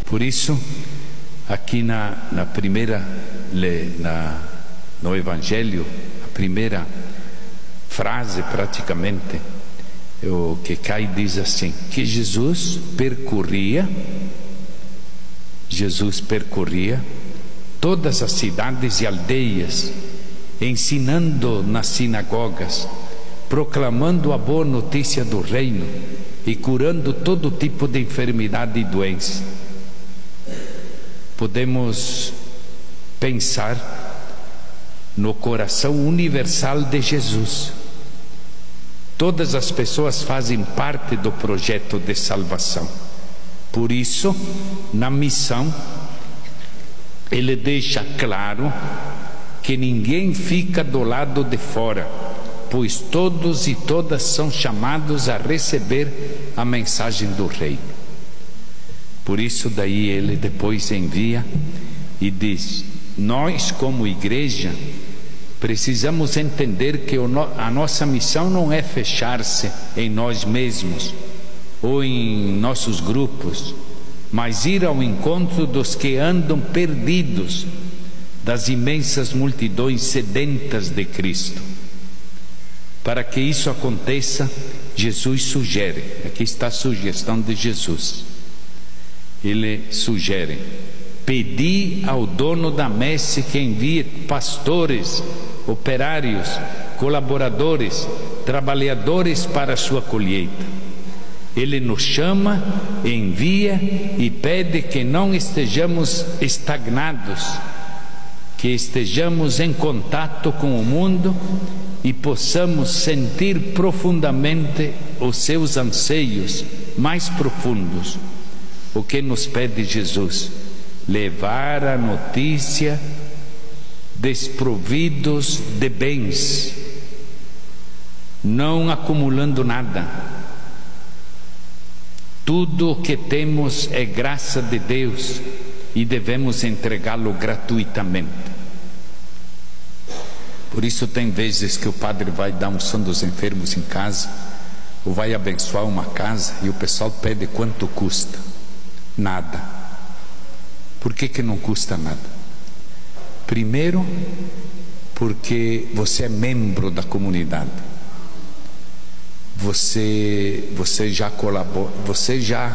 Por isso, aqui no Evangelho, a primeira frase praticamente, o que cai diz assim, que Jesus percorria todas as cidades e aldeias, ensinando nas sinagogas, proclamando a boa notícia do reino e curando todo tipo de enfermidade e doença. Podemos pensar no coração universal de Jesus. Todas as pessoas fazem parte do projeto de salvação. Por isso, na missão, ele deixa claro que ninguém fica do lado de fora, pois todos e todas são chamados a receber a mensagem do reino. Por isso daí ele depois envia e diz: nós como igreja precisamos entender que a nossa missão não é fechar-se em nós mesmos ou em nossos grupos, mas ir ao encontro dos que andam perdidos, das imensas multidões sedentas de Cristo. Para que isso aconteça, Jesus sugere, aqui está a sugestão de Jesus. Ele sugere: pedi ao dono da messe que envie pastores, operários, colaboradores, trabalhadores para a sua colheita. Ele nos chama, envia e pede que não estejamos estagnados, que estejamos em contato com o mundo e possamos sentir profundamente os seus anseios mais profundos. O que nos pede Jesus? Levar a notícia desprovidos de bens, não acumulando nada. Tudo o que temos é graça de Deus e devemos entregá-lo gratuitamente. Por isso tem vezes que o padre vai dar unção dos enfermos em casa, ou vai abençoar uma casa, e o pessoal pede quanto custa. Nada. Por que não custa nada? Primeiro, porque você é membro da comunidade. Você já colaborou, você já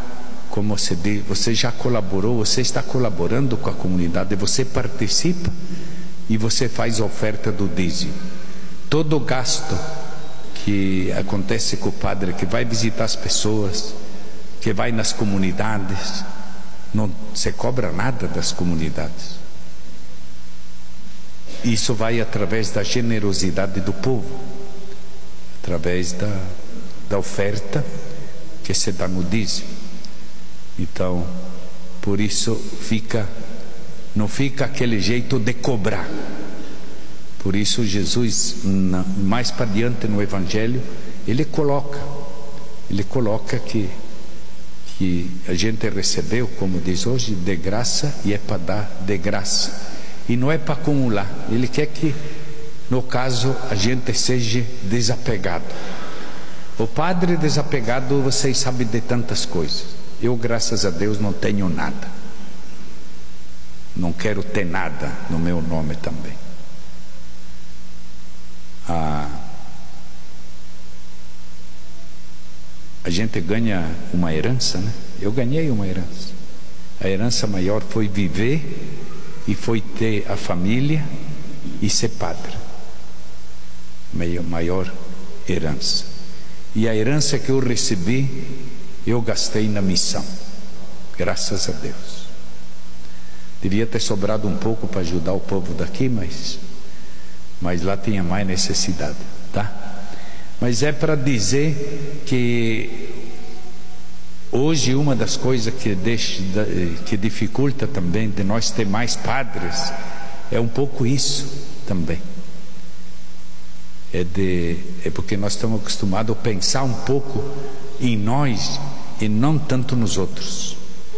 colaborou, você está colaborando com a comunidade, você participa e você faz a oferta do dízimo. Todo o gasto que acontece com o padre, que vai visitar as pessoas, que vai nas comunidades, não se cobra nada das comunidades. Isso vai através da generosidade do povo, através da oferta que se dá no dízimo. Então, por isso não fica aquele jeito de cobrar. Por isso Jesus, mais para diante no Evangelho, ele coloca que a gente recebeu, como diz hoje, de graça, e é para dar de graça, e não é para acumular. Ele quer que, no caso, a gente seja desapegado. O padre desapegado, vocês sabem de tantas coisas. Eu, graças a Deus, não tenho nada, não quero ter nada no meu nome também. A gente ganha uma herança, né? Eu ganhei uma herança. A herança maior foi viver e foi ter a família e ser padre. Maior herança. E a herança que eu recebi, eu gastei na missão, graças a Deus. Devia ter sobrado um pouco para ajudar o povo daqui, mas lá tinha mais necessidade, tá? Mas é para dizer que hoje uma das coisas que dificulta também de nós ter mais padres é um pouco isso também. É porque nós estamos acostumados a pensar um pouco em nós e não tanto nos outros.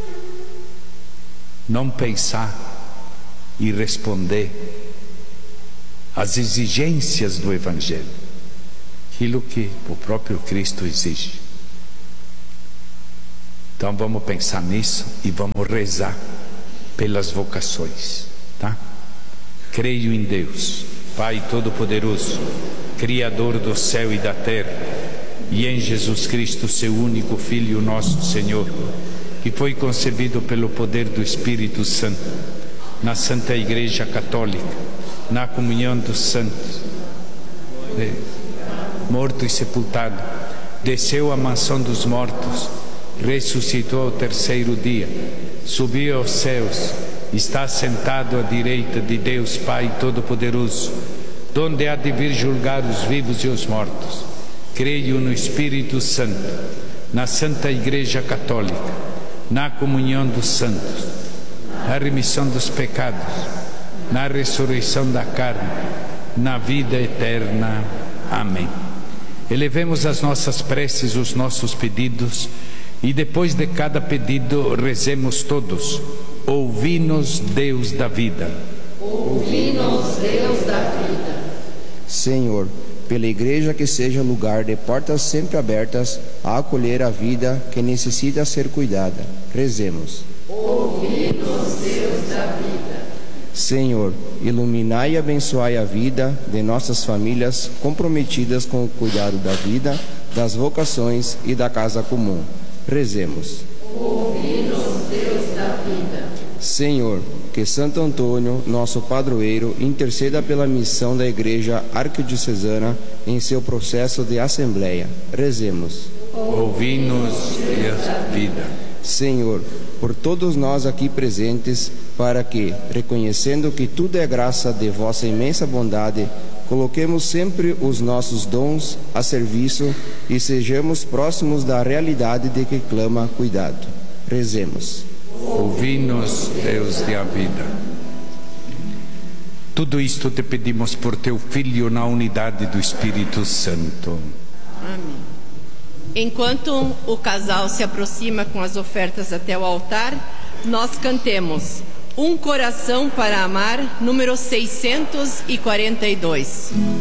Não pensar e responder às exigências do Evangelho, aquilo que o próprio Cristo exige. Então vamos pensar nisso e vamos rezar pelas vocações, tá? Creio em Deus, Pai Todo-Poderoso, Criador do céu e da terra, e em Jesus Cristo, seu único Filho, nosso Senhor, que foi concebido pelo poder do Espírito Santo, na Santa Igreja Católica, na comunhão dos santos, morto e sepultado, desceu à mansão dos mortos, ressuscitou ao terceiro dia, subiu aos céus, está sentado à direita de Deus Pai Todo-Poderoso, donde há de vir julgar os vivos e os mortos. Creio no Espírito Santo, na Santa Igreja Católica, na comunhão dos santos, na remissão dos pecados, na ressurreição da carne, na vida eterna. Amém. Elevemos as nossas preces, os nossos pedidos, e depois de cada pedido rezemos todos: ouvi-nos, Deus da vida. Ouvi-nos, Deus da vida. Senhor, pela Igreja que seja lugar de portas sempre abertas a acolher a vida que necessita ser cuidada, rezemos. Ouvi-nos, Deus da vida. Senhor, iluminai e abençoai a vida de nossas famílias comprometidas com o cuidado da vida, das vocações e da casa comum. Rezemos. Ouvi-nos, Deus da vida. Senhor, que Santo Antônio, nosso padroeiro, interceda pela missão da Igreja Arquidiocesana em seu processo de assembleia. Rezemos. Ouvi-nos, Deus da vida. Senhor, por todos nós aqui presentes, para que, reconhecendo que tudo é graça de vossa imensa bondade, coloquemos sempre os nossos dons a serviço e sejamos próximos da realidade de que clama cuidado. Rezemos. Ouvi-nos, Deus da vida. Tudo isto te pedimos por teu Filho na unidade do Espírito Santo. Amém. Enquanto o casal se aproxima com as ofertas até o altar, nós cantemos Um Coração para Amar, número 642.